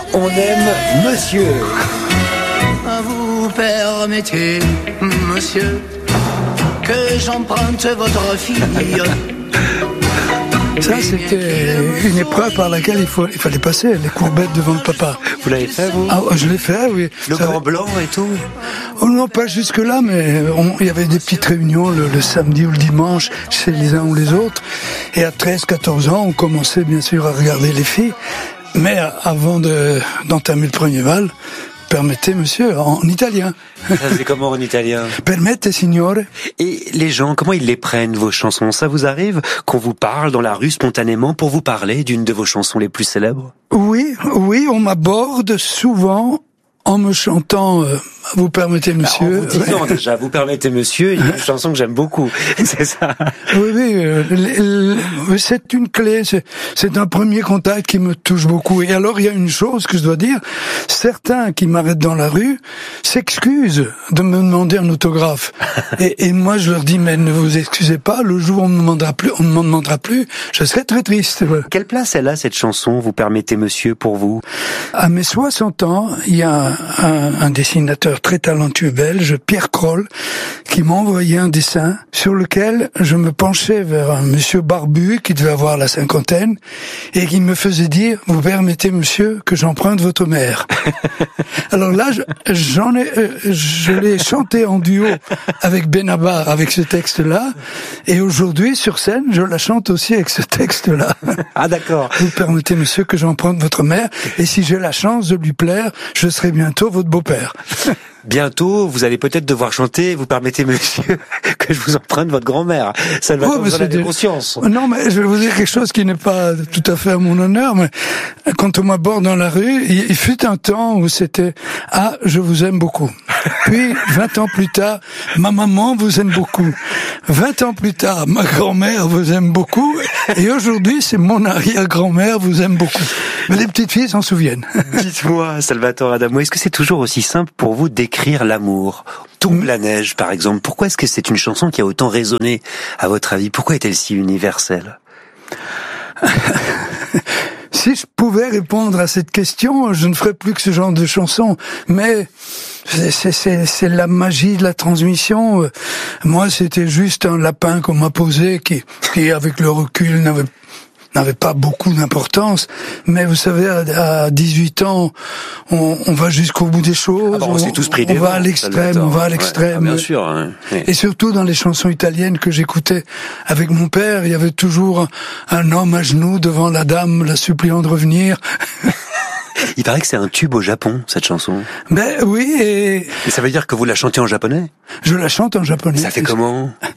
on aime monsieur. Vous permettez, monsieur, que j'emprunte votre fille. Ça, c'était une épreuve par laquelle il fallait passer, les courbettes devant le papa. Vous l'avez fait, vous? Ah, je l'ai fait, oui. Le gant blanc et tout? Oh non, pas jusque-là, mais il y avait des petites réunions le samedi ou le dimanche chez les uns ou les autres. Et à 13-14 ans, on commençait bien sûr à regarder les filles. Mais avant d'entamer le premier bal, permettez, monsieur, en italien. Ça, c'est comment en italien? Permette, signore. Et les gens, comment ils les prennent, vos chansons? Ça vous arrive qu'on vous parle dans la rue spontanément pour vous parler d'une de vos chansons les plus célèbres? Oui, on m'aborde souvent en me chantant vous permettez, monsieur. En vous disant déjà, vous permettez, monsieur, il y a une chanson que j'aime beaucoup. C'est ça. Oui, c'est une clé, c'est un premier contact qui me touche beaucoup. Et alors, il y a une chose que je dois dire, certains qui m'arrêtent dans la rue s'excusent de me demander un autographe. Et moi, je leur dis, mais ne vous excusez pas, le jour où on m'en demandera plus, je serai très triste. Quelle place elle a, cette chanson, vous permettez, monsieur, pour vous? À mes 60 ans, il y a un dessinateur très talentueux belge, Pierre Kroll, qui m'a envoyé un dessin sur lequel je me penchais vers un monsieur barbu qui devait avoir la cinquantaine et qui me faisait dire « Vous permettez, monsieur, que j'emprunte votre mère ?» Alors là, je l'ai chanté en duo avec Benabar, avec ce texte-là, et aujourd'hui, sur scène, je la chante aussi avec ce texte-là. Ah d'accord. Vous permettez, monsieur, que j'emprunte votre mère, et si j'ai la chance de lui plaire, je serai bientôt votre beau-père. Bientôt, vous allez peut-être devoir chanter, vous permettez, monsieur, que je vous emprunte votre grand-mère. Ça va vous en avoir conscience. Non, mais je vais vous dire quelque chose qui n'est pas tout à fait à mon honneur, mais quand on m'aborde dans la rue, il fut un temps où c'était « Ah, je vous aime beaucoup ». Puis, 20 ans plus tard, ma maman vous aime beaucoup. 20 ans plus tard, ma grand-mère vous aime beaucoup. Et aujourd'hui, c'est mon arrière-grand-mère vous aime beaucoup. Mais les petites filles s'en souviennent. Dites-moi, Salvatore Adamo, est-ce que c'est toujours aussi simple pour vous d'écrire l'amour? Tombe la neige, par exemple. Pourquoi est-ce que c'est une chanson qui a autant résonné, à votre avis? Pourquoi est-elle si universelle? Si je pouvais répondre à cette question, je ne ferais plus que ce genre de chanson. Mais c'est la magie de la transmission. Moi, c'était juste un lapin qu'on m'a posé qui avec le recul, n'avait pas beaucoup d'importance, mais vous savez, à 18 ans, on va jusqu'au bout des choses. Ah bon, on s'est tous pris on va à l'extrême, Ouais, bien sûr. Hein. Oui. Et surtout dans les chansons italiennes que j'écoutais avec mon père, il y avait toujours un homme à genoux devant la dame, la suppliant de revenir. Il paraît que c'est un tube au Japon, cette chanson. Ben oui, et ça veut dire que vous la chantez en japonais? Je la chante en japonais. Ça fait comment?